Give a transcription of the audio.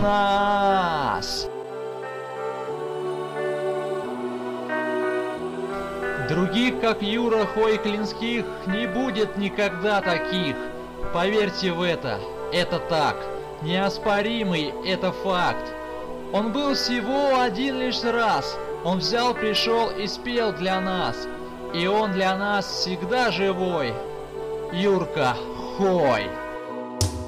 нас. Других, как Юра Хойклинских, не будет никогда таких. Поверьте в это так. Неоспоримый это факт. Он был всего один лишь раз. Он взял, пришел и спел для нас. И он для нас всегда живой. Юрка Хой.